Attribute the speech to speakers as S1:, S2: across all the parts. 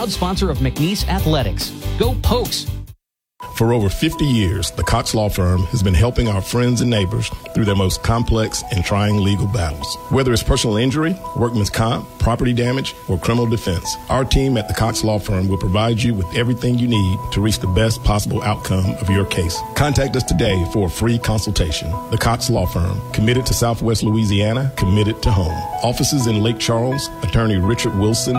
S1: proud sponsor of McNeese Athletics. Go Pokes!
S2: For over 50 years, the Cox Law Firm has been helping our friends and neighbors through their most complex and trying legal battles. Whether it's personal injury, workman's comp, property damage, or criminal defense, our team at the Cox Law Firm will provide you with everything you need to reach the best possible outcome of your case. Contact us today for a free consultation. The Cox Law Firm, committed to Southwest Louisiana, committed to home. Offices in Lake Charles, Attorney Richard Wilson,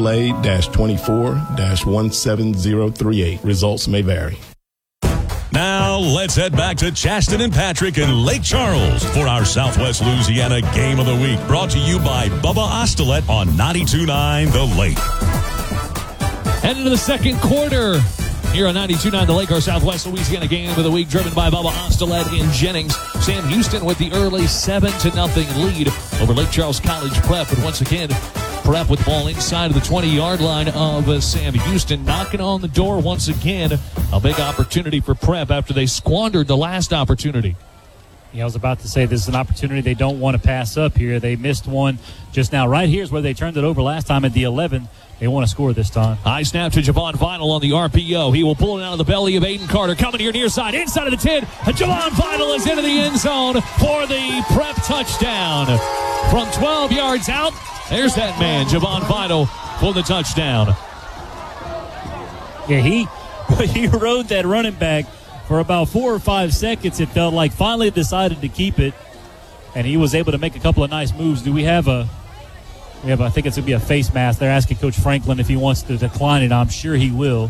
S2: LA-24-17038. Results may vary.
S3: Now, let's head back to Chaston and Patrick in Lake Charles for our Southwest Louisiana Game of the Week. Brought to you by Bubba Ostelet on 92.9 The Lake.
S4: Heading to the second quarter here on 92.9 The Lake, our Southwest Louisiana Game of the Week, driven by Bubba Ostelet in Jennings. Sam Houston with the early 7-0 lead over Lake Charles College Prep. But once again, Prep with the ball inside of the 20-yard line of Sam Houston, knocking on the door once again. A big opportunity for Prep after they squandered the last opportunity.
S5: Yeah, I was about to say this is an opportunity they don't want to pass up here. They missed one just now. Right here's where they turned it over last time at the 11. They want to score this time.
S4: High snap to Javon Vital on the RPO. He will pull it out of the belly of Aiden Carter. Coming here near side, inside of the 10. Javon Vital is into the end zone for the Prep touchdown. From 12 yards out, there's that man, Javon Vital, for the touchdown.
S5: Yeah, he rode that running back for about 4 or 5 seconds, it felt like. Finally decided to keep it, and he was able to make a couple of nice moves. Do we have I think it's going to be a face mask. They're asking Coach Franklin if he wants to decline it. I'm sure he will.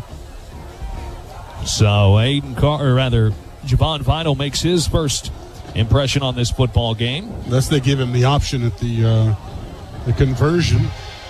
S4: So Javon Vital makes his first impression on this football game.
S6: Unless they give him the option at the conversion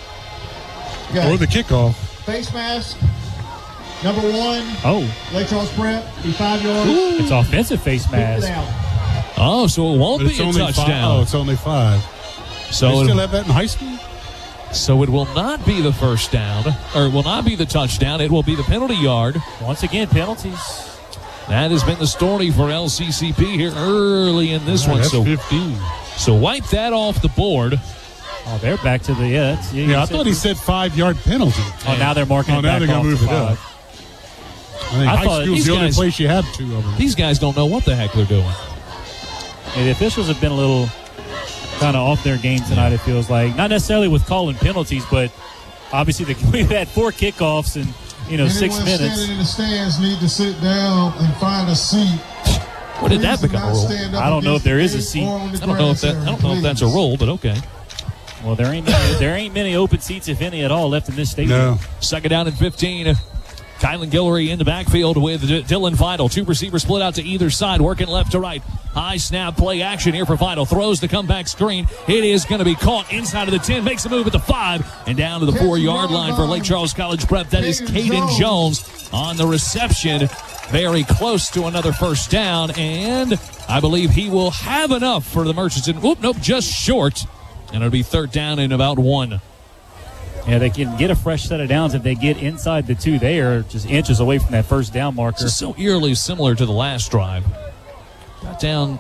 S6: or the kickoff.
S7: Face mask. Number 1.
S5: Oh.
S7: Lake Charles Prep. Be 5 yards.
S5: Ooh. It's offensive face mask.
S4: Oh, so it won't be a touchdown.
S6: It's only 5.
S4: So
S6: they still have that in high school?
S4: So it will not be the first down, or it will not be the touchdown. It will be the penalty yard.
S5: Once again, penalties.
S4: That has been the story for LCCP here early in this one.
S6: That's
S4: so
S6: 15.
S4: So wipe that off the board.
S5: Oh, they're back to the
S6: I thought he said 5-yard penalty.
S5: Oh, now they're marking it back.
S6: Now they're going to move it up. I think high school's the only place you have 2 of them.
S4: These guys don't know what the heck they're doing.
S5: And the officials have been a little kind of off their game tonight, it feels like. Not necessarily with calling penalties, but obviously we've had 4 kickoffs in 6 minutes.
S7: Anyone standing in the stands need to sit down and find a seat.
S4: When did that become a rule?
S5: I don't know if there is a seat.
S4: I don't know if that's a rule, but okay.
S5: Well, there ain't many open seats, if any at all, left in this stadium.
S6: No.
S4: Second down and 15. Kylan Guillory in the backfield with Dylan Vital. 2 receivers split out to either side, working left to right. High snap play action here for Vital. Throws the comeback screen. It is going to be caught inside of the 10. Makes a move at the 5 and down to the 4-yard line for Lake Charles College Prep. That is Caden Jones on the reception. Very close to another first down, and I believe he will have enough for the Murchison. Nope, just short. And it'll be 3rd down and about 1.
S5: Yeah, they can get a fresh set of downs if they get inside the 2. They are just inches away from that first down marker.
S4: This is so eerily similar to the last drive. Got down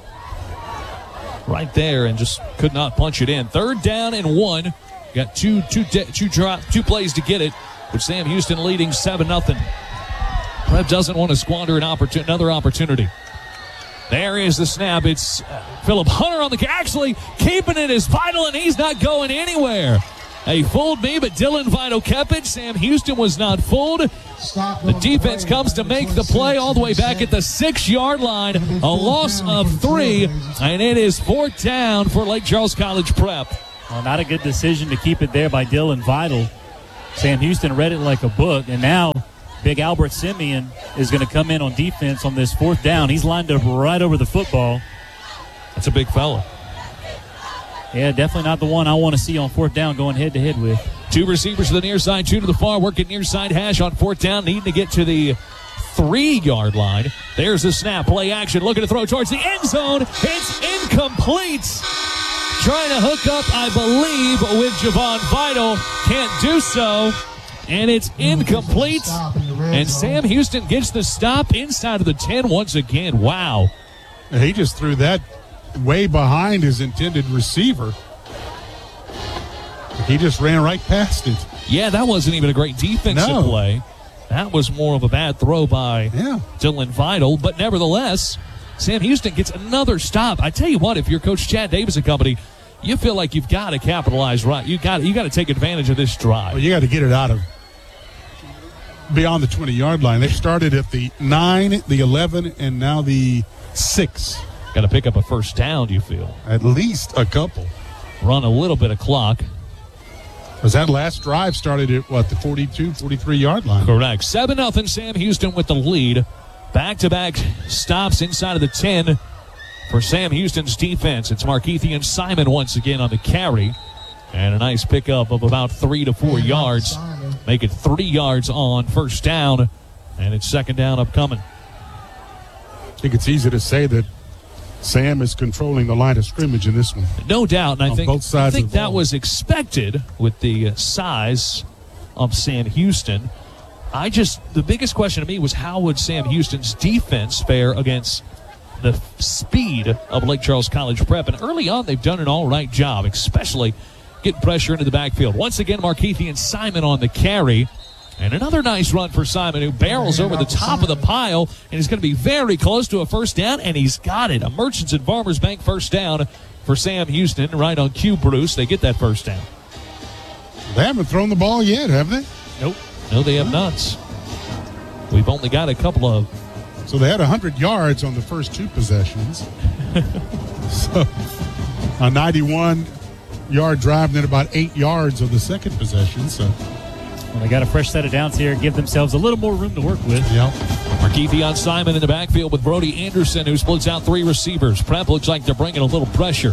S4: right there and just could not punch it in. 3rd down and 1. Got two plays to get it, with Sam Houston leading 7-0. Prep doesn't want to squander another opportunity. There is the snap. It's Phillip Hunter on actually keeping it as Vital, and he's not going anywhere. He fooled me, but Dylan Vital kept it. Sam Houston was not fooled. The defense comes to make the play all the way back at the 6-yard line. A loss of 3, and it is 4th down for Lake Charles College Prep.
S5: Well, not a good decision to keep it there by Dylan Vital. Sam Houston read it like a book, and now Big Albert Simeon is going to come in on defense on this 4th down. He's lined up right over the football.
S4: That's a big fella.
S5: Yeah, definitely not the one I want to see on 4th down going head-to-head with.
S4: 2 receivers to the near side, 2 to the far, working near side hash on 4th down, needing to get to the 3-yard line. There's the snap, play action, looking to throw towards the end zone. It's incomplete. Trying to hook up, I believe, with Javon Vital. Can't do so. And it's incomplete. And Sam Houston gets the stop inside of the 10 once again. Wow.
S6: He just threw that way behind his intended receiver. He just ran right past it.
S4: Yeah, that wasn't even a great defensive play. That was more of a bad throw by Dylan Vidal. But nevertheless, Sam Houston gets another stop. I tell you what, if you're Coach Chad Davis and company, you feel like you've got to capitalize right. You got to take advantage of this drive.
S6: Well, you got to get it out of beyond the 20-yard line. They started at the 9, the 11, and now the 6.
S4: Got to pick up a first down, you feel?
S6: At least a couple.
S4: Run a little bit of clock.
S6: Because that last drive started at, the 42, 43-yard line?
S4: Correct. 7-0 Sam Houston with the lead. Back-to-back stops inside of the 10 for Sam Houston's defense. It's Markeithian Simon once again on the carry. And a nice pickup of about 3 to 4 yards. Make it 3 yards on first down. And it's second down upcoming.
S6: I think it's easy to say that Sam is controlling the line of scrimmage in this one.
S4: No doubt. And I think,
S6: both sides
S4: I think
S6: of the
S4: that
S6: ball.
S4: was expected with the size of Sam Houston. The biggest question to me was how would Sam Houston's defense fare against the speed of Lake Charles College Prep. And early on, they've done an all right job, especially getting pressure into the backfield. Once again, Markeithian Simon on the carry. And another nice run for Simon, who barrels over the top of the pile and is going to be very close to a first down, and he's got it. A Merchants and Farmers Bank first down for Sam Houston. Right on cue, Bruce. They get that first down.
S6: They haven't thrown the ball yet, have they?
S4: Nope. No, they have not. We've only got a couple of.
S6: So they had 100 yards on the first 2 possessions. So a 91-yard drive, and then about 8 yards on the second possession. So
S5: well, they got a fresh set of downs here, give themselves a little more room to work with.
S6: Yeah.
S4: Markeithian Simon in the backfield with Brody Anderson, who splits out 3 receivers. Prep looks like they're bringing a little pressure.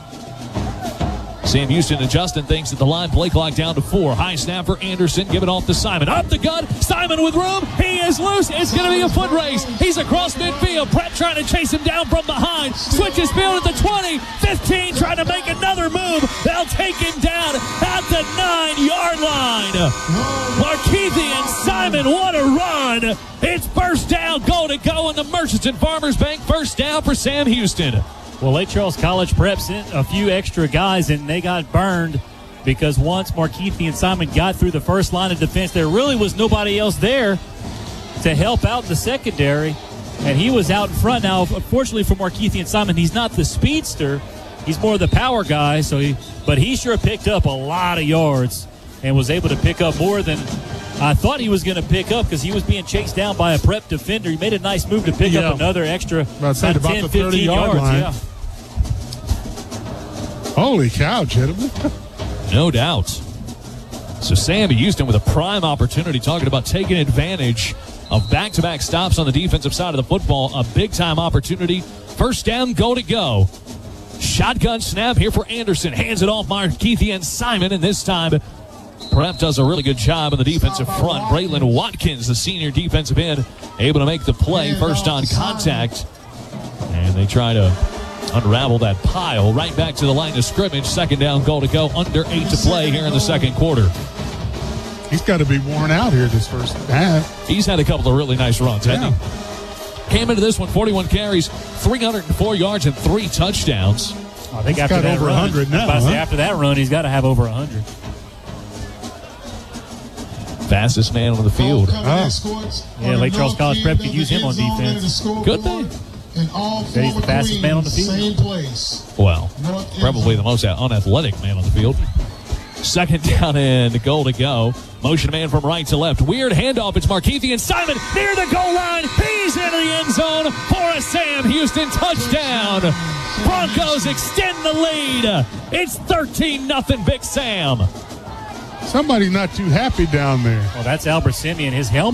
S4: Sam Houston adjusting things at the line. Play clock down to 4. High snap for Anderson. Give it off to Simon. Up the gut. Simon with room. He is loose. It's going to be a foot race. He's across midfield. Pratt trying to chase him down from behind. Switches field at the 20. 15 trying to make another move. They'll take him down at the 9-yard line. Markeithian Simon, what a run. It's first down. Goal to go in the Merchants and Farmers Bank. First down for Sam Houston.
S5: Well, Lake Charles College Prep sent a few extra guys, and they got burned because once Markeithian Simon got through the first line of defense, there really was nobody else there to help out the secondary, and he was out in front. Now, unfortunately for Markeithian Simon, he's not the speedster. He's more the power guy, but he sure picked up a lot of yards and was able to pick up more than I thought he was going to pick up because he was being chased down by a Prep defender. He made a nice move to pick up another extra
S6: about 10,
S5: the 15
S6: 30-yard
S5: yards.
S6: line.
S5: Yeah.
S6: Holy cow, gentlemen.
S4: No doubt. So Sam Houston with a prime opportunity, talking about taking advantage of back-to-back stops on the defensive side of the football. A big-time opportunity. First down, goal to go. Shotgun snap here for Anderson. Hands it off Markeithian Simon, and this time Prep does a really good job on the defensive front. Braylon Watkins, the senior defensive end, able to make the play. First on contact. And they try to unravel that pile right back to the line of scrimmage. Second down, goal to go. Under 8 to play here in the second quarter.
S6: He's got to be worn out here this first half.
S4: He's had a couple of really nice runs, hasn't he? Came into this one, 41 carries, 304 yards, and 3 touchdowns.
S5: I think after that
S6: over
S5: run,
S6: 100 now.
S5: After that run, he's got to have over 100.
S4: Fastest man on the field.
S5: Yeah, Lake Charles College Prep could use him on defense.
S4: Could they?
S5: That he's the fastest man on the field.
S4: Well, probably the most unathletic man on the field. Second down and goal to go. Motion man from right to left. Weird handoff. It's Markeithian Simon near the goal line. He's in the end zone for a Sam Houston touchdown. Broncos extend the lead. It's 13-0 Big Sam.
S6: Somebody's not too happy down there.
S5: Well, that's Albert Simeon. His helmet